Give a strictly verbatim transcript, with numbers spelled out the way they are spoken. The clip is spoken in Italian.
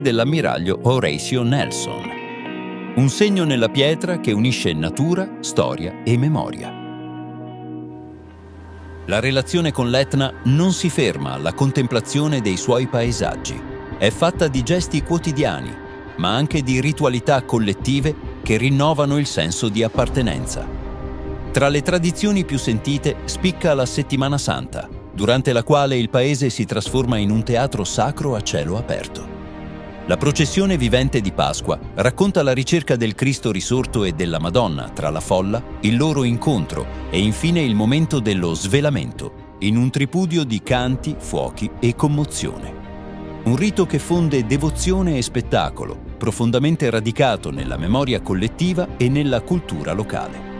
dell'ammiraglio Horatio Nelson. Un segno nella pietra che unisce natura, storia e memoria. La relazione con l'Etna non si ferma alla contemplazione dei suoi paesaggi. È fatta di gesti quotidiani, ma anche di ritualità collettive che rinnovano il senso di appartenenza. Tra le tradizioni più sentite spicca la Settimana Santa, durante la quale il paese si trasforma in un teatro sacro a cielo aperto. La processione vivente di Pasqua racconta la ricerca del Cristo risorto e della Madonna tra la folla, il loro incontro e infine il momento dello svelamento, in un tripudio di canti, fuochi e commozione. Un rito che fonde devozione e spettacolo, profondamente radicato nella memoria collettiva e nella cultura locale.